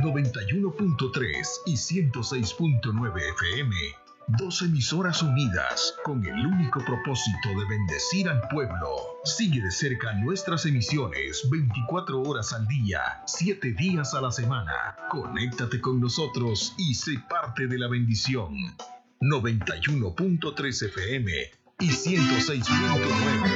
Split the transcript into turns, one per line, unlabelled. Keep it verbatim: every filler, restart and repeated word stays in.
noventa y uno punto tres y ciento seis punto nueve F M. Dos emisoras unidas con el único propósito de bendecir al pueblo. Sigue de cerca nuestras emisiones veinticuatro horas al día, siete días a la semana. Conéctate con nosotros y sé parte de la bendición. noventa y uno punto tres F M y ciento seis punto nueve.